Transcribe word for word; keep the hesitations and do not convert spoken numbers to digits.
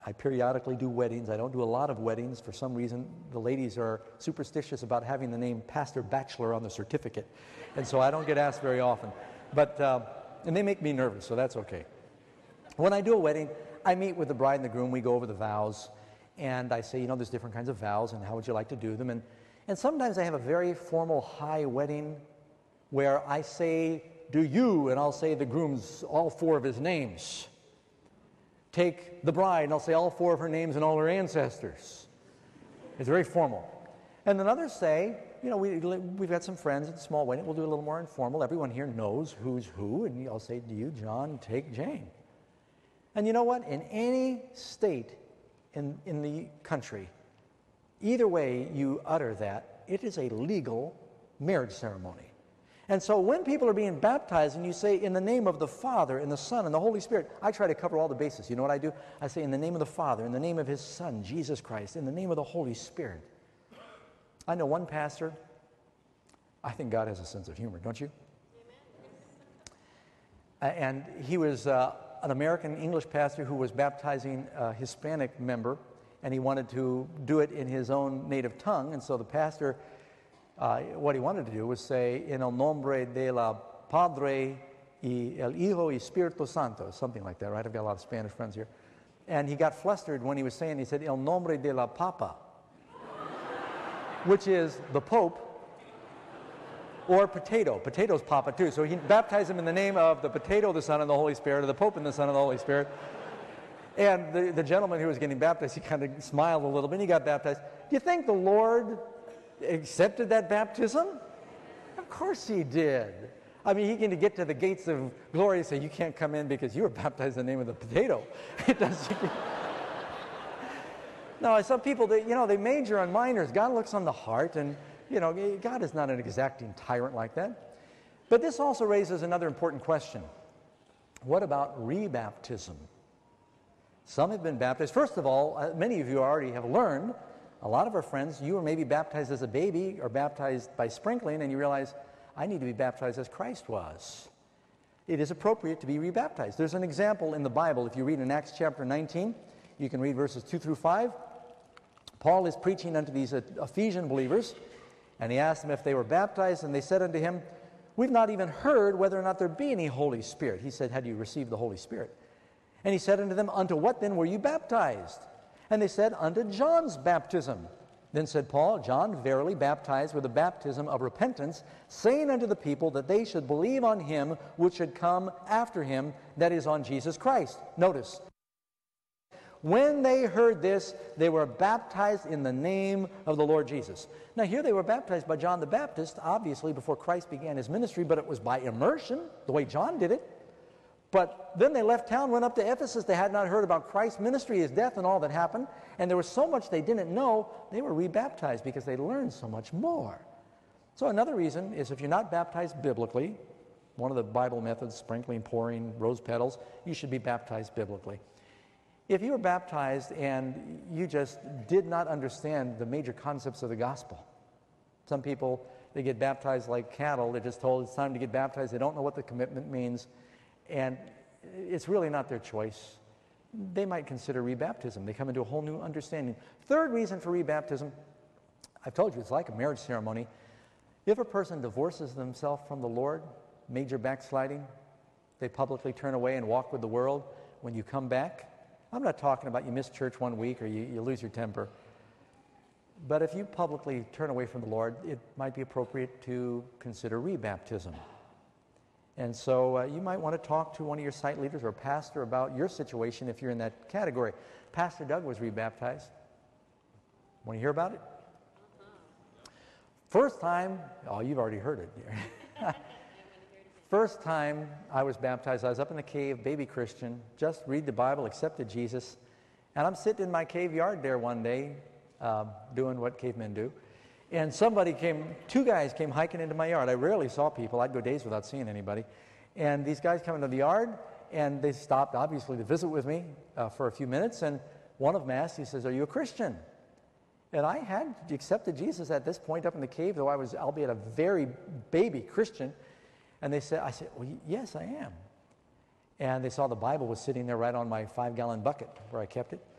I periodically do weddings. I don't do a lot of weddings. For some reason, the ladies are superstitious about having the name Pastor Bachelor on the certificate. And so I don't get asked very often. But, uh, and they make me nervous, so that's okay. When I do a wedding, I meet with the bride and the groom. We go over the vows. And I say, you know, there's different kinds of vows, and how would you like to do them? And, and sometimes I have a very formal high wedding where I say, do you, and I'll say the groom's all four of his names. Take the bride, and I'll say all four of her names and all her ancestors. It's very formal. And then others say, you know, we, we've got some friends at a small wedding. We'll do a little more informal. Everyone here knows who's who. And I'll say, do you, John, take Jane? And you know what? In any state in, in the country, either way you utter that, it is a legal marriage ceremony. And so when people are being baptized and you say, in the name of the Father, and the Son, and the Holy Spirit, I try to cover all the bases. You know what I do? I say, in the name of the Father, in the name of His Son, Jesus Christ, in the name of the Holy Spirit. I know one pastor, I think God has a sense of humor, don't you? Amen. And he was uh, an American English pastor who was baptizing a Hispanic member, and he wanted to do it in his own native tongue, and so the pastor, Uh, what he wanted to do was say, en el nombre de la Padre y el Hijo y Espíritu Santo, something like that, right? I've got a lot of Spanish friends here. And he got flustered when he was saying, he said, el nombre de la Papa, which is the Pope, or potato. Potato's Papa too. So he baptized him in the name of the potato, the Son, and the Holy Spirit, or the Pope and the Son and the Holy Spirit. And the, the gentleman who was getting baptized, he kind of smiled a little bit, and he got baptized. Do you think the Lord accepted that baptism? Of course He did. I mean, He can get to the gates of glory and say, you can't come in because you were baptized in the name of the potato. It doesn't. No, some people, they, you know, they major on minors. God looks on the heart, and, you know, God is not an exacting tyrant like that. But this also raises another important question. What about rebaptism? Some have been baptized. First of all, uh, many of you already have learned, a lot of our friends, you were maybe baptized as a baby or baptized by sprinkling, and you realize, I need to be baptized as Christ was. It is appropriate to be rebaptized. There's an example in the Bible. If you read in Acts chapter nineteen, you can read verses two through five. Paul is preaching unto these Ephesian believers, and he asked them if they were baptized, and they said unto him, we've not even heard whether or not there be any Holy Spirit. He said, had you received the Holy Spirit? And he said unto them, unto what then were you baptized? And they said, unto John's baptism. Then said Paul, John verily baptized with the baptism of repentance, saying unto the people that they should believe on him which should come after him, that is, on Jesus Christ. Notice, when they heard this, they were baptized in the name of the Lord Jesus. Now here they were baptized by John the Baptist, obviously before Christ began his ministry, but it was by immersion, the way John did it. But then they left town, went up to Ephesus. They had not heard about Christ's ministry, His death, and all that happened. And there was so much they didn't know, they were rebaptized because they learned so much more. So another reason is if you're not baptized biblically, one of the Bible methods, sprinkling, pouring, rose petals, you should be baptized biblically. If you were baptized and you just did not understand the major concepts of the gospel, some people, they get baptized like cattle. They're just told it's time to get baptized. They don't know what the commitment means. And it's really not their choice. They might consider rebaptism. They come into a whole new understanding. Third reason for rebaptism, I've told you, it's like a marriage ceremony. If a person divorces themselves from the Lord, major backsliding, they publicly turn away and walk with the world, when you come back, I'm not talking about you miss church one week or you, you lose your temper. But if you publicly turn away from the Lord, it might be appropriate to consider rebaptism. And so uh, you might want to talk to one of your site leaders or a pastor about your situation if you're in that category. Pastor Doug was rebaptized. Want to hear about it? Uh-huh. First time, oh, you've already heard it. First time I was baptized, I was up in the cave, baby Christian, just read the Bible, accepted Jesus. And I'm sitting in my cave yard there one day, uh, doing what cavemen do. And somebody came, two guys came hiking into my yard. I rarely saw people. I'd go days without seeing anybody. And these guys come into the yard, and they stopped, obviously, to visit with me uh, for a few minutes. And one of them asked, he says, are you a Christian? And I had accepted Jesus at this point up in the cave, though I was, albeit a very baby Christian. And they said, I said, well, yes, I am. And they saw the Bible was sitting there right on my five-gallon bucket where I kept it.